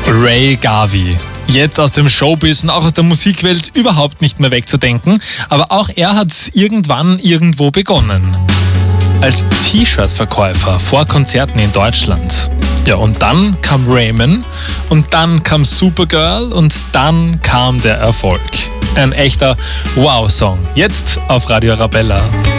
Ray Garvey. Jetzt aus dem Showbiz und auch aus der Musikwelt überhaupt nicht mehr wegzudenken. Aber auch er hat irgendwann irgendwo begonnen. Als T-Shirt-Verkäufer vor Konzerten in Deutschland. Ja, und dann kam Raymond und dann kam Supergirl und dann kam der Erfolg. Ein echter Wow-Song. Jetzt auf Radio Arabella.